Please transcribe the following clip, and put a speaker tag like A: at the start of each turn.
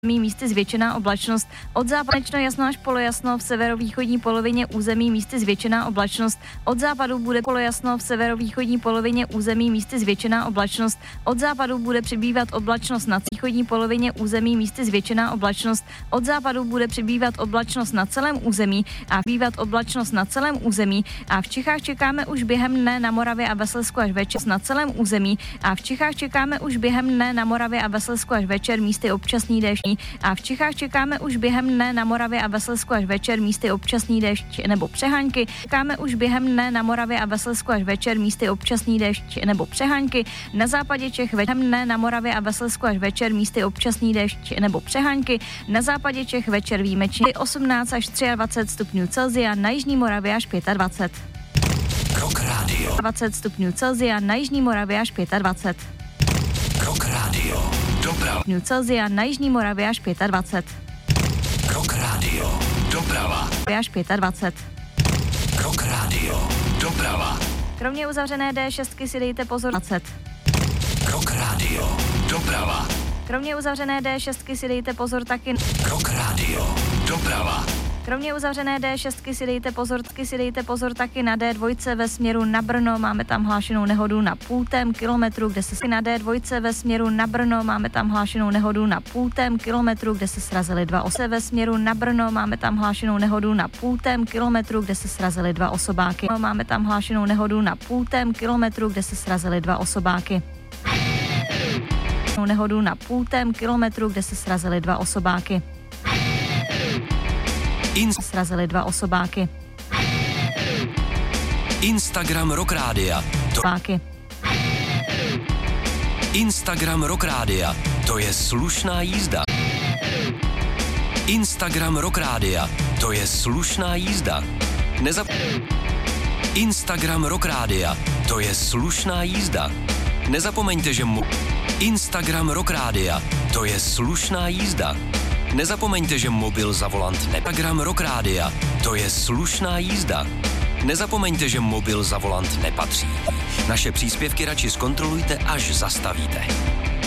A: Místy zvětšená oblačnost, od západu jasno až polojasno, v severovýchodní polovině území místy zvětšená oblačnost, od západu bude polojasno, v severovýchodní polovině území místy zvětšená oblačnost, od západu bude přibývat oblačnost na východní polovině území místy zvětšená oblačnost, od západu bude přibývat oblačnost na celém území a bývat oblačnost na celém území a v Čechách čekáme už během dne na Moravě a ve Slezsku až večer na celém území a v Čechách čekáme už během dne na Moravě a ve Slezsku až večer místy občasný déšť a v Čechách čekáme už během dne na Moravě a ve Slezsku až večer místy občasný déšť nebo přehánky. Čekáme už během dne na Moravě a ve Slezsku až večer místy občasný déšť nebo přehánky. Na západě Čech během dne na Moravě a ve Slezsku až večer místy občasný déšť nebo přehánky. Na západě Čech večer výjimečně 18 až 23 stupňů Celsia, na jižní Moravě až 25.
B: Rock Radio.
A: 20 stupňů Celsia, na jižní Moravě až 25.
B: Rock Radio. Doprava.
A: Stupňů Celsia, na jižní Moravě až 25.
B: Rock Radio. Doprava.
A: Až 25.
B: Rock Radio. Doprava.
A: Kromě uzavřené D6 si dejte pozor 20.
B: Rock Radio. Doprava.
A: Kromě uzavřené D6 si dejte pozor taky.
B: Rock Radio. Doprava.
A: Kromě uzavřené D6 si dejte pozor taky na D2 ve směru na Brno. Máme tam hlášenou nehodu na 0,5 kilometru, kde se na D2 ve směru na Brno. Máme tam hlášenou nehodu na 0,5 kilometru, kde se srazily dva osoby. Ve směru na Brno máme tam hlášenou nehodu na 0,5 kilometru, kde se srazily dva osobáky. Máme tam hlášenou nehodu na 0,5 kilometru, kde se srazily dva osobáky. Nehodu na 0,5 kilometru, kde se srazily dva osobáky. Srazily dva osobáky.
B: Instagram Rock Rádia. Instagram Rock Rádia. To je slušná jízda. Instagram Rock Rádia. To je slušná jízda. Instagram Rock Rádia. To je slušná jízda. Nezapomeňte, že Instagram Rock Rádia. To je slušná jízda. Nezapomeňte, že mobil za volant Instagram Rock Rádia. To je slušná jízda. Nezapomeňte, že mobil za volant nepatří. Naše příspěvky radši zkontrolujte, až zastavíte.